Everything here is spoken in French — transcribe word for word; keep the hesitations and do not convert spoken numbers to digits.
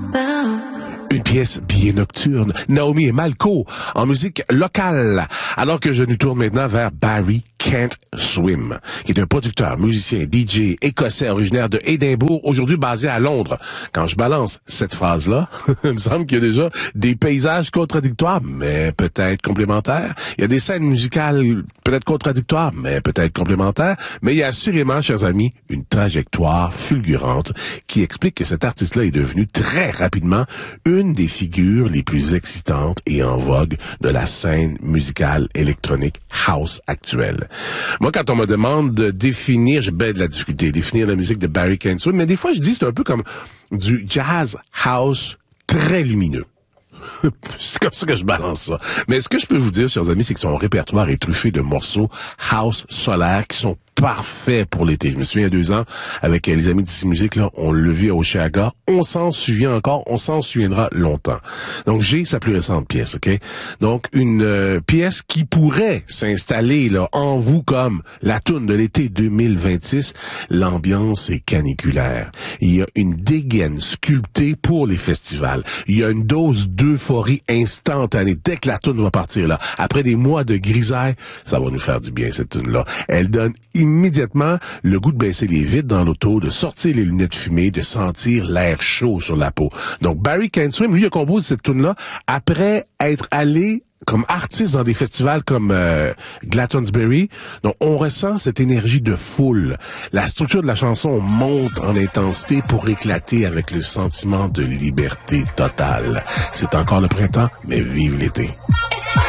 Une pièce bien nocturne, Naomi et Malco, en musique locale, alors que je nous tourne maintenant vers Barry Can't Swim, qui est un producteur, musicien, D J écossais originaire de Édimbourg, aujourd'hui basé à Londres. Quand je balance cette phrase-là, il me semble qu'il y a déjà des paysages contradictoires, mais peut-être complémentaires. Il y a des scènes musicales peut-être contradictoires, mais peut-être complémentaires. Mais il y a assurément, chers amis, une trajectoire fulgurante qui explique que cet artiste-là est devenu très rapidement une des figures les plus excitantes et en vogue de la scène musicale électronique house actuelle. Moi, quand on me demande de définir, j'ai bien de la difficulté à définir la musique de Barry Can't Swim, mais des fois, je dis c'est un peu comme du jazz house très lumineux. C'est comme ça que je balance ça. Mais ce que je peux vous dire, chers amis, c'est que son répertoire est truffé de morceaux house solaires qui sont parfaits pour l'été. Je me souviens il y a deux ans, avec les amis d'ici Musique, là, on le vit à Oshéaga. On s'en souvient encore, on s'en souviendra longtemps. Donc, j'ai sa plus récente pièce, OK? Donc, une euh, pièce qui pourrait s'installer là en vous comme la toune de l'été deux mille vingt-six. L'ambiance est caniculaire. Il y a une dégaine sculptée pour les festivals. Il y a une dose d'euphorie instantanée. Dès que la toune va partir, là, après des mois de grisaille, ça va nous faire du bien, cette toune-là. Elle donne immédiatement le goût de baisser les vitres dans l'auto, de sortir les lunettes fumées, de sentir l'air chaud sur la peau. Donc, Barry Can't Swim, lui, a composé cette tune-là après être allé comme artiste dans des festivals comme euh, Glastonbury. Donc, on ressent cette énergie de foule. La structure de la chanson monte en intensité pour éclater avec le sentiment de liberté totale. C'est encore le printemps, mais vive l'été.